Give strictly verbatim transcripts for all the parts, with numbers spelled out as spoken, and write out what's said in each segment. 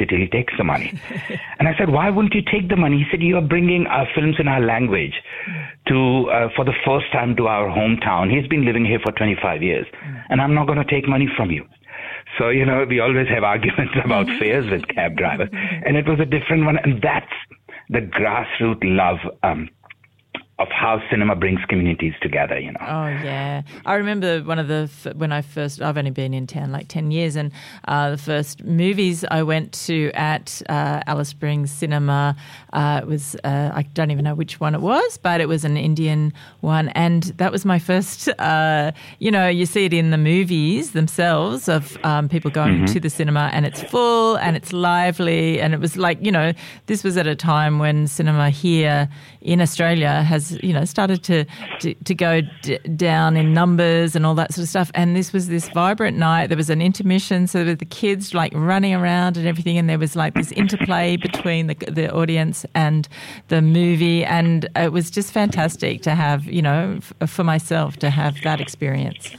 till he takes the money. And I said, why wouldn't you take the money? He said, you are bringing our films in our language to uh, for the first time to our hometown. He's been living here for twenty-five years, and I'm not going to take money from you. So, you know, we always have arguments about fares with cab drivers, and it was a different one. And that's the grassroots love um, of how cinema brings communities together, you know. Oh, yeah. I remember one of the, when I first, I've only been in town like ten years, and uh, the first movies I went to at uh, Alice Springs Cinema uh, was, uh, I don't even know which one it was, but it was an Indian one. And that was my first, uh, you know, you see it in the movies themselves of um, people going mm-hmm. to the cinema, and it's full and it's lively. And it was like, you know, this was at a time when cinema here in Australia has, you know, started to to, to go d- down in numbers and all that sort of stuff. And this was this vibrant night. There was an intermission, so with the kids like running around and everything, and there was like this interplay between the the audience and the movie, and it was just fantastic to have, you know, f- for myself to have that experience.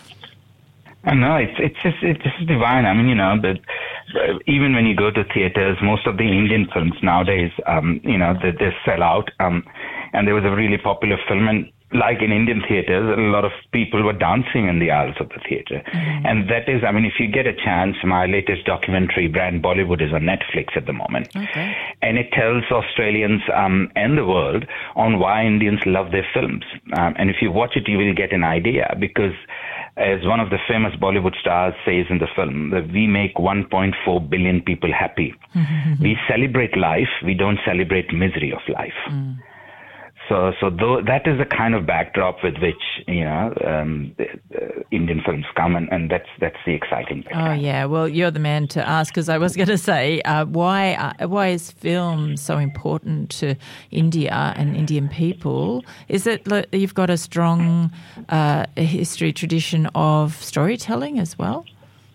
I know, it's it's just it's just divine. I mean, you know, but even when you go to theaters, most of the Indian films nowadays, um, you know, they, they sell out. Um, and there was a really popular film, and like in Indian theaters, a lot of people were dancing in the aisles of the theater. Mm-hmm. And that is, I mean, if you get a chance, my latest documentary, Brand Bollywood, is on Netflix at the moment. Okay. And it tells Australians um, and the world on why Indians love their films. Um, and if you watch it, you will get an idea, because as one of the famous Bollywood stars says in the film, that we make one point four billion people happy. We celebrate life. We don't celebrate misery of life. Mm. So, so though, that is the kind of backdrop with which, you know, um, the, the Indian films come, and, and that's that's the exciting thing. Oh yeah, well, you're the man to ask, because I was going to say, uh, why uh, why is film so important to India and Indian people? Is it like you've got a strong uh, history tradition of storytelling as well?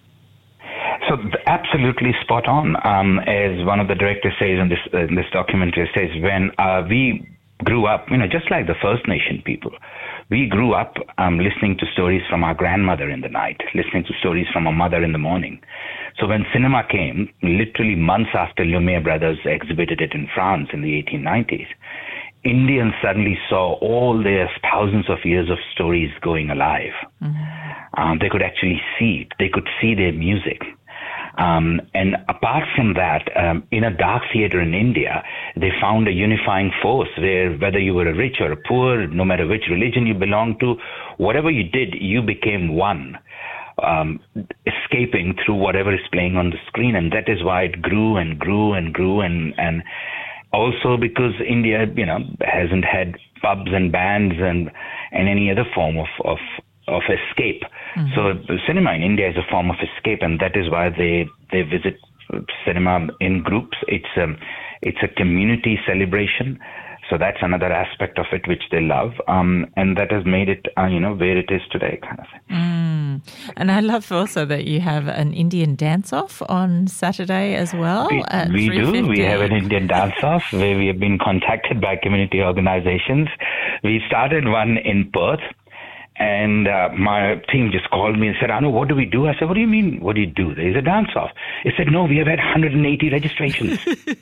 So absolutely spot on. Um, as one of the directors says in this uh, in this documentary, says when uh, we grew up, you know, just like the First Nation people, we grew up um, listening to stories from our grandmother in the night, listening to stories from our mother in the morning. So when cinema came, literally months after Lumiere brothers exhibited it in France in the eighteen nineties, Indians suddenly saw all their thousands of years of stories going alive. Mm-hmm. Um, they could actually see it. They could see their music. Um, and apart from that, um, in a dark theater in India, they found a unifying force where whether you were a rich or a poor, no matter which religion you belonged to, whatever you did, you became one, um, escaping through whatever is playing on the screen. And that is why it grew and grew and grew. And, and also because India, you know, hasn't had pubs and bands and, and any other form of, of of escape. Mm-hmm. So cinema in India is a form of escape, and that is why they they visit cinema in groups. It's um it's a community celebration. So that's another aspect of it which they love, um, and that has made it, uh, you know, where it is today, kind of thing. Mm. And I love also that you have an Indian dance-off on Saturday as well. We, at we do. We have an Indian dance-off where we have been contacted by community organizations. We started one in Perth. And uh, my team just called me and said, Anu, what do we do? I said, what do you mean, what do you do? There's a dance-off. They said, no, we have had one hundred eighty registrations.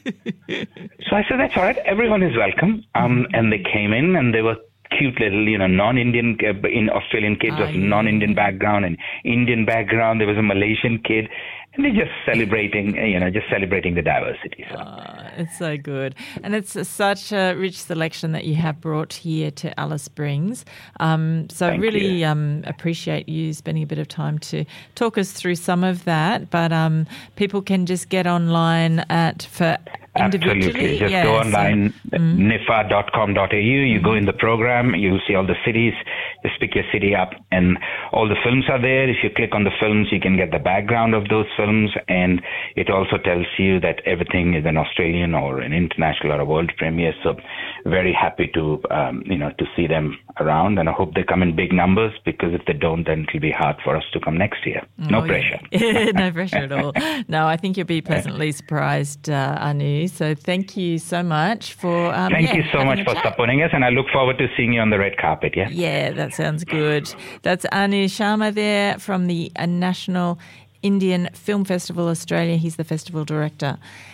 So I said, that's all right. Everyone is welcome. Um, and they came in, and they were cute little, you know, non-Indian, uh, in Australian kids of non-Indian background and Indian background. There was a Malaysian kid. And they're just celebrating, you know, just celebrating the diversity. So. Oh, it's so good. And it's a, such a rich selection that you have brought here to Alice Springs. Um, so Thank really you. um, appreciate you spending a bit of time to talk us through some of that. But um, people can just get online at for individually. Absolutely. Just yeah, go online, so, mm. N I F A dot com dot a u. You mm. go in the program, you'll see all the cities. Just pick your city up, and all the films are there. If you click on the films, you can get the background of those films, and it also tells you that everything is an Australian or an international or a world premiere. So very happy to, um, you know, to see them around, and I hope they come in big numbers, because if they don't, then it'll be hard for us to come next year. No oh, pressure. Yeah. No pressure at all. No, I think you'll be pleasantly surprised, uh, Anu. So thank you so much for um, Thank yeah, you so much for chat. supporting us, and I look forward to seeing you on the red carpet, yeah? Yeah, that sounds good. That's Anu Sharma there from the National Indian Film Festival Australia. He's the festival director.